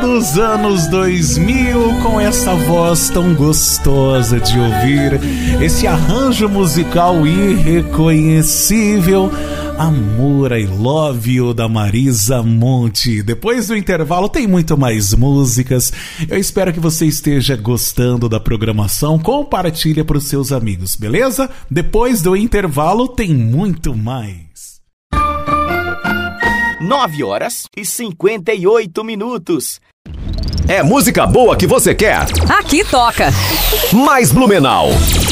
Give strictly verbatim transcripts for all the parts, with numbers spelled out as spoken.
dos anos dois mil, com essa voz tão gostosa de ouvir, esse arranjo musical irreconhecível, Amor, I Love You, da Marisa Monte. Depois do intervalo tem muito mais músicas. Eu espero que você esteja gostando da programação. Compartilha para os seus amigos, beleza? Depois do intervalo tem muito mais. nove horas e cinquenta e oito minutos. É música boa que você quer? Aqui toca Mais Blumenau.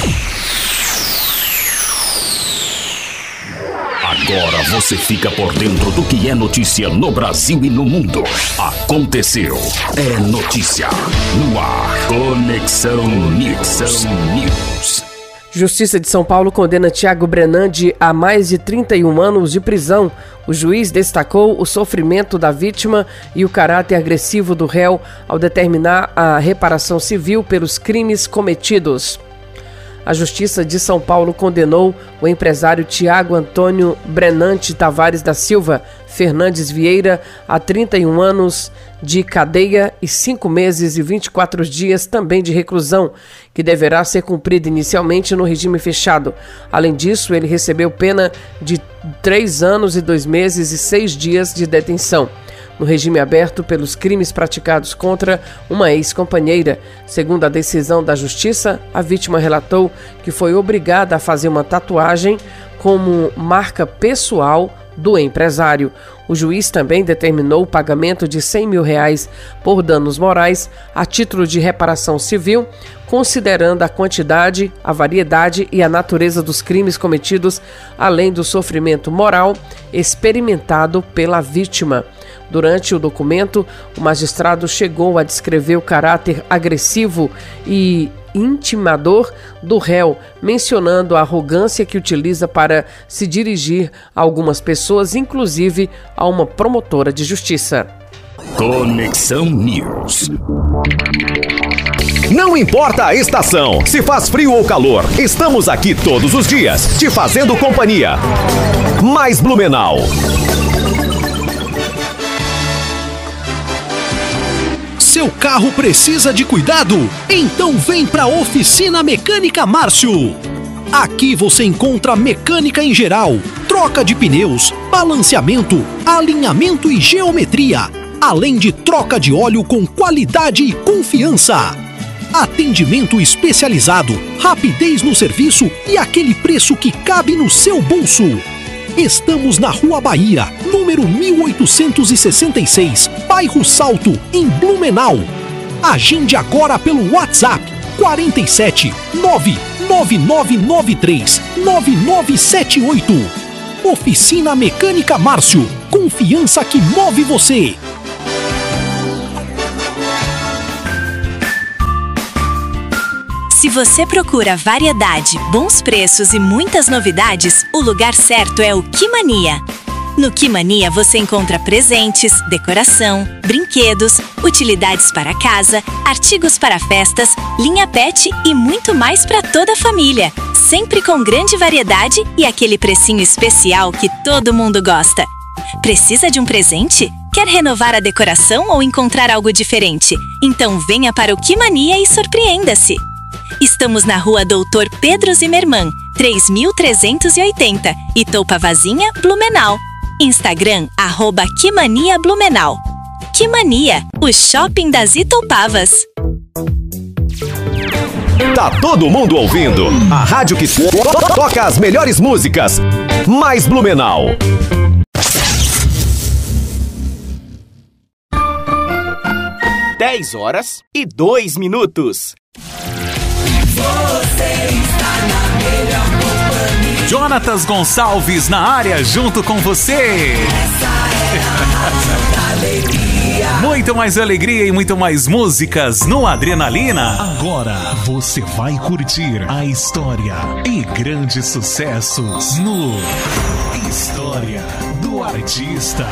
Agora você fica por dentro do que é notícia no Brasil e no mundo. Aconteceu. É notícia. No ar. Conexão News. News. Justiça de São Paulo condena Thiago Brenandi a mais de trinta e um anos de prisão. O juiz destacou o sofrimento da vítima e o caráter agressivo do réu ao determinar a reparação civil pelos crimes cometidos. A Justiça de São Paulo condenou o empresário Thiago Antônio Brenandi Tavares da Silva Fernandes Vieira a trinta e um anos de cadeia e cinco meses e vinte e quatro dias também de reclusão, que deverá ser cumprida inicialmente no regime fechado. Além disso, ele recebeu pena de três anos e dois meses e seis dias de detenção no regime aberto pelos crimes praticados contra uma ex-companheira. Segundo a decisão da Justiça, a vítima relatou que foi obrigada a fazer uma tatuagem como marca pessoal do empresário. O juiz também determinou o pagamento de cem mil reais por danos morais a título de reparação civil, considerando a quantidade, a variedade e a natureza dos crimes cometidos, além do sofrimento moral experimentado pela vítima. Durante o documento, o magistrado chegou a descrever o caráter agressivo e intimador do réu, mencionando a arrogância que utiliza para se dirigir a algumas pessoas, inclusive a uma promotora de justiça. Conexão News. Não importa a estação, se faz frio ou calor, estamos aqui todos os dias, te fazendo companhia. Mais Blumenau. Seu carro precisa de cuidado? Então vem para a Oficina Mecânica Márcio. Aqui você encontra mecânica em geral, troca de pneus, balanceamento, alinhamento e geometria, além de troca de óleo com qualidade e confiança. Atendimento especializado, rapidez no serviço e aquele preço que cabe no seu bolso. Estamos na Rua Bahia, número mil oitocentos e sessenta e seis, Bairro Salto, em Blumenau. Agende agora pelo WhatsApp quarenta e sete, nove nove nove nove três, nove nove sete oito. Oficina Mecânica Márcio, confiança que move você. Se você procura variedade, bons preços e muitas novidades, o lugar certo é o Quimania. No Quimania você encontra presentes, decoração, brinquedos, utilidades para casa, artigos para festas, linha pet e muito mais para toda a família. Sempre com grande variedade e aquele precinho especial que todo mundo gosta. Precisa de um presente? Quer renovar a decoração ou encontrar algo diferente? Então venha para o Quimania e surpreenda-se! Estamos na Rua Doutor Pedro Zimmermann, três mil trezentos e oitenta, Itopavazinha, Blumenau. Instagram, arroba Quimania Blumenau. Quimania, o shopping das Itopavas. Tá todo mundo ouvindo a rádio que toca as melhores músicas. Mais Blumenau. dez horas e dois minutos. Você está na melhor companhia. Jonatas Gonçalves na área junto com você. Essa é a rádio da alegria. Muito mais alegria e muito mais músicas no Adrenalina. Agora você vai curtir a história e grandes sucessos no História do Artista.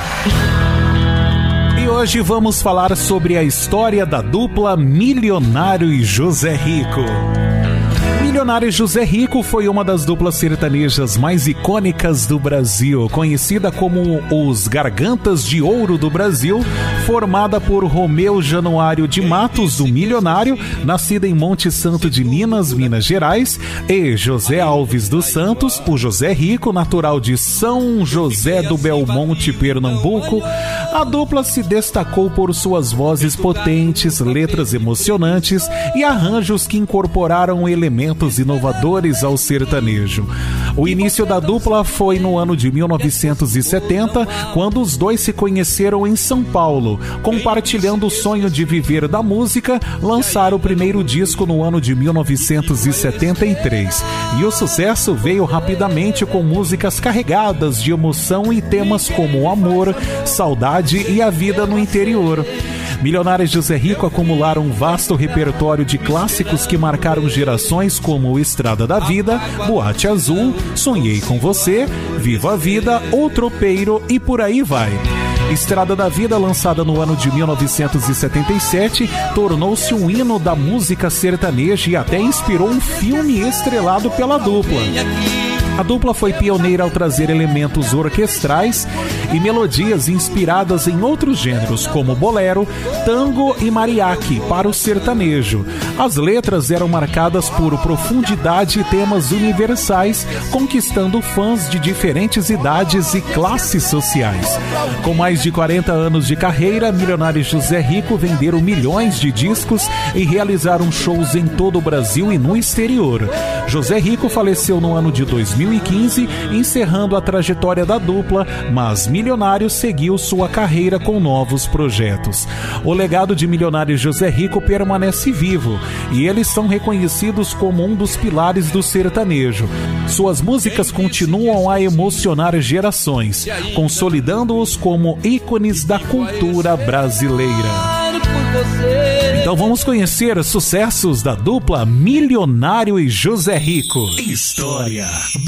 E hoje vamos falar sobre a história da dupla Milionário e José Rico. Milionário e José Rico foi uma das duplas sertanejas mais icônicas do Brasil, conhecida como os Gargantas de Ouro do Brasil, formada por Romeu Januário de Matos, o Milionário, nascido em Monte Santo de Minas, Minas Gerais, e José Alves dos Santos, o José Rico, natural de São José do Belmonte, Pernambuco. A dupla se destacou por suas vozes potentes, letras emocionantes e arranjos que incorporaram elementos inovadores ao sertanejo. O início da dupla foi no ano de mil novecentos e setenta, quando os dois se conheceram em São Paulo. Compartilhando o sonho de viver da música, lançaram o primeiro disco no ano de mil novecentos e setenta e três. E o sucesso veio rapidamente com músicas carregadas de emoção e temas como o amor, saudade e a vida no interior. Milionário e José Rico acumularam um vasto repertório de clássicos que marcaram gerações como Estrada da Vida, Boate Azul, Sonhei com Você, Viva a Vida, O Tropeiro e por aí vai. Estrada da Vida, lançada no ano de mil novecentos e setenta e sete, tornou-se um hino da música sertaneja e até inspirou um filme estrelado pela dupla. A dupla foi pioneira ao trazer elementos orquestrais e melodias inspiradas em outros gêneros, como bolero, tango e mariachi, para o sertanejo. As letras eram marcadas por profundidade e temas universais, conquistando fãs de diferentes idades e classes sociais. Com mais de quarenta anos de carreira, Milionário e José Rico venderam milhões de discos e realizaram shows em todo o Brasil e no exterior. José Rico faleceu no ano de dois mil e quinze, encerrando a trajetória da dupla, mas Milionário seguiu sua carreira com novos projetos. O legado de Milionário e José Rico permanece vivo e eles são reconhecidos como um dos pilares do sertanejo. Suas músicas continuam a emocionar gerações, consolidando-os como ícones da cultura brasileira. Então vamos conhecer sucessos da dupla Milionário e José Rico. História